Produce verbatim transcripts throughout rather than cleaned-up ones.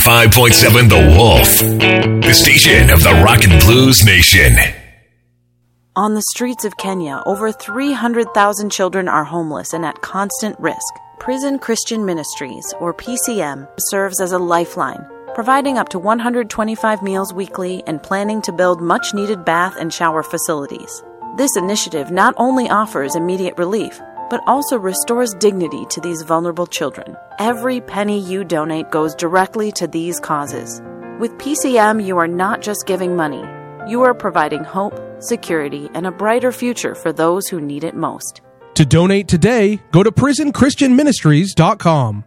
ninety-five point seven The Wolf, the station of the Rock and Blues Nation. On the streets of Kenya, over three hundred thousand children are homeless and at constant risk. Prison Christian Ministries, or P C M, serves as a lifeline, providing up to one hundred twenty-five meals weekly and planning to build much-needed bath and shower facilities. This initiative not only offers immediate relief, but also restores dignity to these vulnerable children. Every penny you donate goes directly to these causes. With P C M, you are not just giving money. You are providing hope, security, and a brighter future for those who need it most. To donate today, go to prison christian ministries dot com.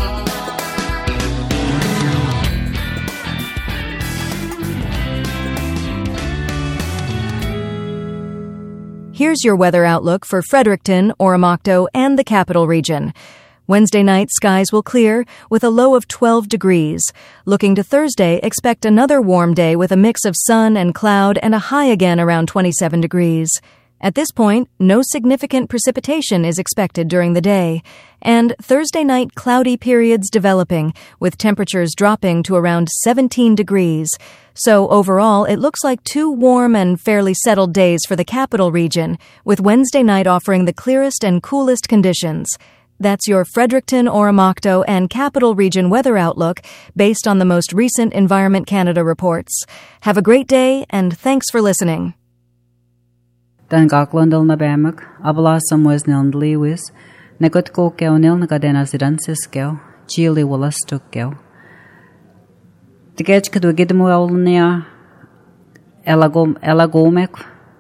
Here's your weather outlook for Fredericton, Oromocto, and the Capital Region. Wednesday night, skies will clear with a low of twelve degrees. Looking to Thursday, expect another warm day with a mix of sun and cloud and a high again around twenty-seven degrees. At this point, no significant precipitation is expected during the day. And Thursday night, cloudy periods developing, with temperatures dropping to around seventeen degrees. So overall, it looks like two warm and fairly settled days for the Capital Region, with Wednesday night offering the clearest and coolest conditions. That's your Fredericton, Oromocto, and Capital Region weather outlook based on the most recent Environment Canada reports. Have a great day, and thanks for listening. Dan Gaklandal na bamag, abla samwes nil ndliwis, nagot ko keo nil nagadena sidansis keo, chili walastuk keo. Tigej kadu gidamu awlnia, elagom, elagomek,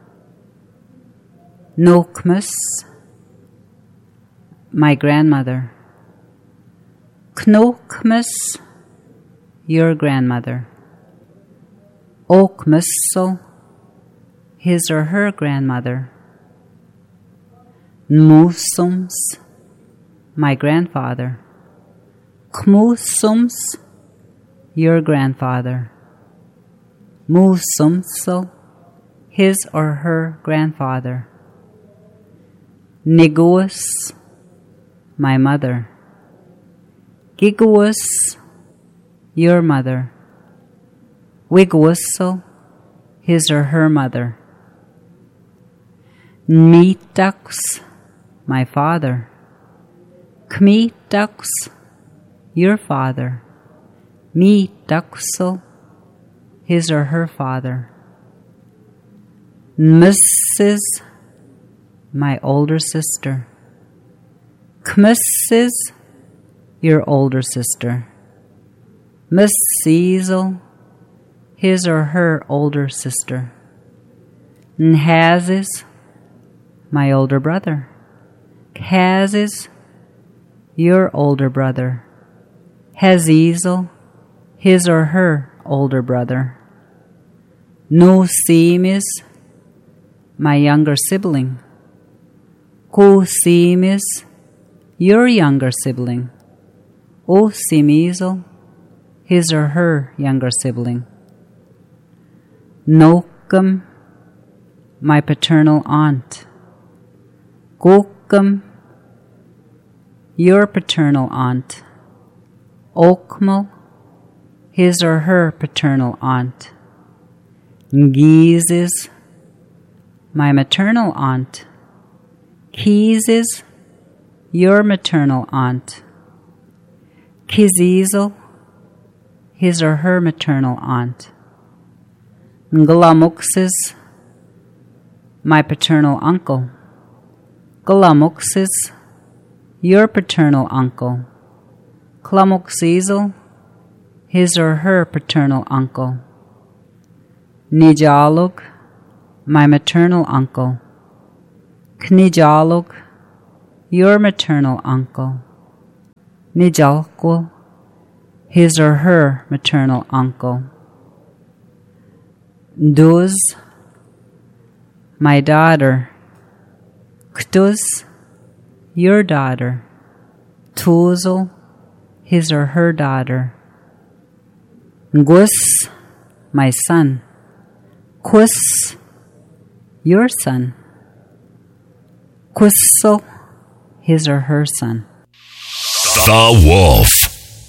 nokmus, my grandmother. Knokmus, your grandmother. Okmussel, his or her grandmother. Nmusums, my grandfather. Kmusums, your grandfather. Musumsel, his or her grandfather. Niguus, my mother. Giguus, your mother. Wiguussel, his or her mother. Nmitux, my father. Kmitux, your father. Mituxel, his or her father. Missus, my older sister. Kmissis, your older sister. Miss Cecil, his or her older sister. Nhazis, my older brother. Khazis, your older brother. Hazizel, his or her older brother. Nosimis, my younger sibling. Kosimis, your younger sibling. Osimizel, his or her younger sibling. Nokum, my paternal aunt. Gokum, your paternal aunt. Okmal, his or her paternal aunt. Ngizis, my maternal aunt. Kizis, your maternal aunt. Kizizel, his or her maternal aunt. Nglamuxis, my paternal uncle. Glamuxis, your paternal uncle. Klamuxizel, his or her paternal uncle. Nijaluk, my maternal uncle. Knijaluk, your maternal uncle. Nijalkul, his or her maternal uncle. Duz, my daughter. Ktuz, your daughter. Tuzel, his or her daughter. Ngus, my son. Kus, your son. Kussel, his or her son. The Wolf.